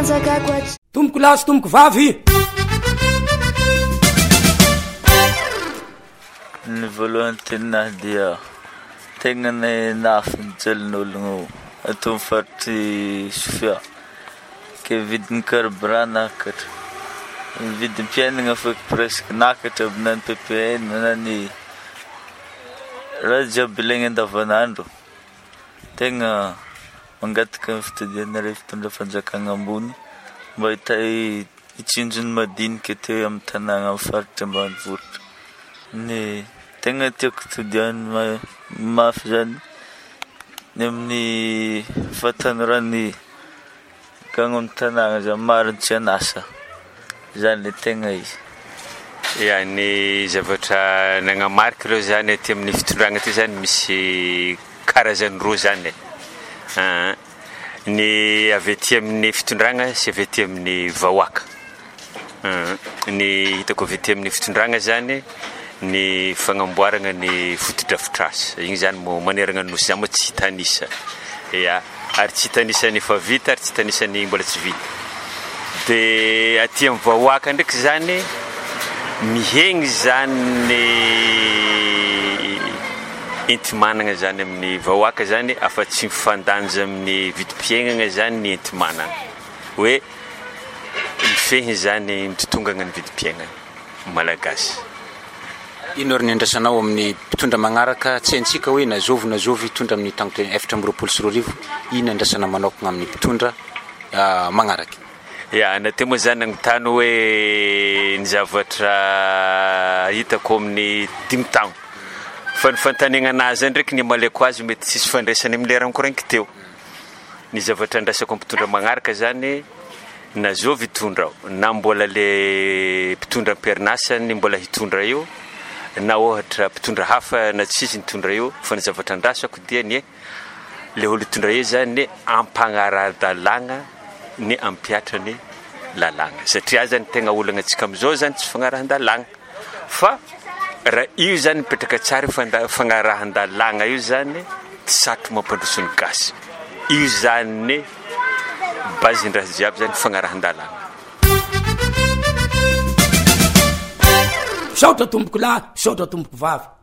tomboko lasy tomboko vavy. Ny voalohany tenahy dia tegna nafy nijelin'ologno ato amin'ny faritry Sofia ke vidin'ny carburant nakatra, vidin'ny mpiainana feky presque nakatra aby na ny PPN na ny raha jiaby ilaigna andavanandro. Tegna mangataka ny fitadianareo fitondra fanjakana ambony mba hitsinjony madinika teo amin'ny tanàna amin'ny faritra ambanivohitra. Ny tegna tiako todiany mafy zany ny amin'ny fatanorany gagno amin'ny tanàna zany mariny tsy anasa zany le tegna izy. Ya, ny zavatra nagnamarika reo zany aty amin'ny fitondragna ty zany misy karazany roa zany. Ny avy aty amin'ny fitondragna sy avy aty amin'ny vahoaka. Ny hitako avy aty amin'ny fitondragna zany ny fagnamboarana ny fotodrafitrasa, igny zany manerana nosy zany tsy hitanisa. Ya, ary tsy hitanisa ny efa vita ary tsy hitanisa ny mbola tsy vita. De aty amin'ny vahoaka ndraiky zany mihegny zany ny entimanana zany amin'ny vahoaka zany afa tsy mifandanja amin'ny vidim-piainana zany ny entimanana hoe mifehiny zany mitotongana ny vidim-piainana malagasy. Ino ary ny andrasanao amin'ny mpitondra magnaraka tsy haintsika hoe nazovy hitondra amin'ny tango 2024. Ino andrasana manokana amin'ny mpitondra magnaraka? Ya, nateo moa zany nagnotany hoe ny zavatra hitako amin'ny 5 taogno. Fa ny fantanegna anazy ndraiky ny maleko azy mety tsisy fandraisany amin'ny lerany koranky teo. Ny zavatra andrasako mpitondra magnaraka zany nazovy hitondra na mbola le mpitondra am-perinasany mbola hitondra io na ohatra mpitondra hafa na tsisy nitondra io, fa ny zavatra andrasako dia ny le olo hitondra io zany ampagnara-dalagna ny ampiatra ny lalagna satria zany tegna olagna antsika am'izao zany tsy fagnarahan-dalagna fa raha io zany mipetraka tsara fagnarahan-dalagna io zany tsy satro mampandroso ny gasy. Io zany bazindraha jiaby zany fagnarahan-dalagna. Saotra tomboko lahy, saotra tomboko vavy.